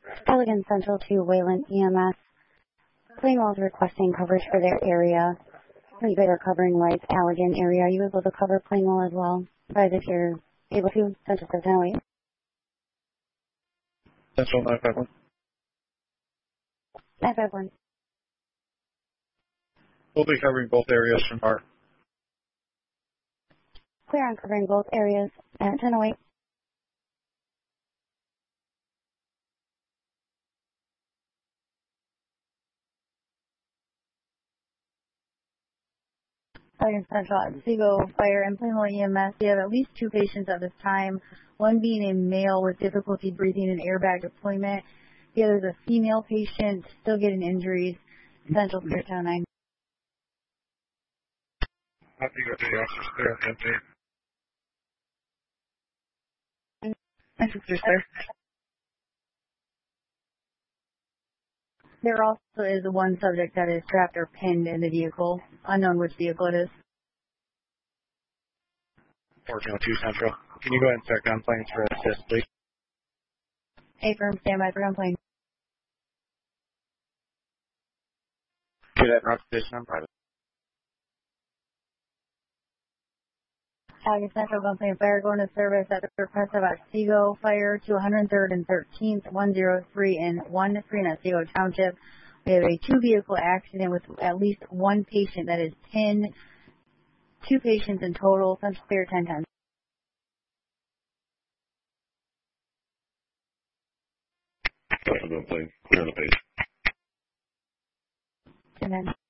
Allegan Central to Wayland EMS. Plainwell's requesting coverage for their area. You guys are covering Wright's Allegan area. Are you able to cover Plainwell as well? Guys, if you're able to, Central 708. Central 951. 951. We'll be covering both areas from our... Clear on covering both areas at 1008. Allegan Central at Seago Fire and Plainwell EMS. We have at least 2 patients at this time, one being a male with difficulty breathing and airbag deployment. The other is a female patient still getting injuries. Central Clear 1009. I think the officers clear at 10-8. Officers, sir. There also is one subject that is trapped or pinned in the vehicle. Unknown which vehicle it is. 1402 Central. Can you go ahead and start gun planes for assist, please? A firm, standby for gun plane. Do that route position on private. Allegan Central gun plane fire going to service at the request of Seago Fire to 103rd and 13th, 103 and 13 at Seago Township. We have a 2-vehicle accident with at least 1 patient that is pinned. 2 patients in total. Central Clear 1010. Gun plane, clear on the page. 1010.